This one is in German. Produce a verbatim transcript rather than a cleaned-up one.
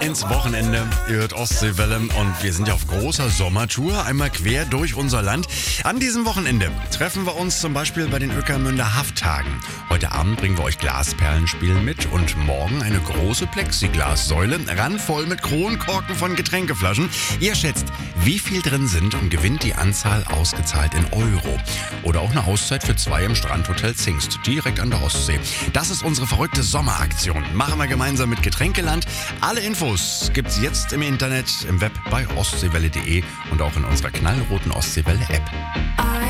ins Wochenende. Ihr hört Ostseewelle und wir sind ja auf großer Sommertour, einmal quer durch unser Land. An diesem Wochenende treffen wir uns zum Beispiel bei den Ueckermünder Hafttagen. Heute Abend bringen wir euch Glasperlenspielen mit und morgen eine große Plexiglassäule, randvoll mit Kronkorken von Getränkeflaschen. Ihr schätzt, wie viel drin sind und gewinnt die Anzahl ausgezahlt in Euro. Oder auch eine Auszeit für zwei im Strandhotel Zingst, direkt an der Ostsee. Das ist unsere verrückte Sommeraktion. Machen wir gemeinsam mit Getränkeland. Alle Infos gibt's jetzt im Internet, im Web bei ostseewelle punkt de und auch in unserer knallroten Ostseewelle-App.